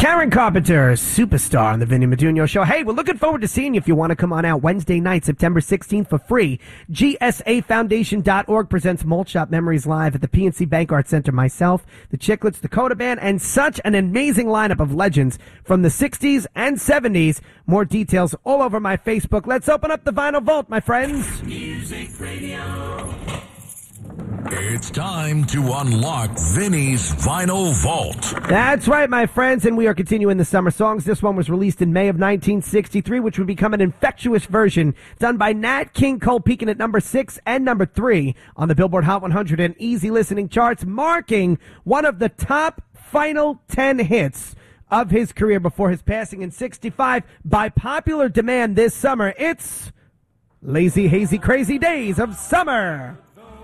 Karen Carpenter, superstar on the Vinny Maduno Show. Hey, we're looking forward to seeing you if you want to come on out Wednesday night, September 16th for free. GSAFoundation.org presents Malt Shop Memories Live at the PNC Bank Arts Center. Myself, the Chicklets, the Coda Band, and such an amazing lineup of legends from the 60s and 70s. More details all over my Facebook. Let's open up the Vinyl Vault, my friends. Music Radio. It's time to unlock Vinny's Vinyl Vault. That's right, my friends, and we are continuing the summer songs. This one was released in May of 1963, which would become an infectious version done by Nat King Cole, peaking at number 6 and number 3 on the Billboard Hot 100 and Easy Listening charts, marking one of the top final 10 hits of his career before his passing in 65. By popular demand this summer, it's Lazy Hazy Crazy Days of Summer.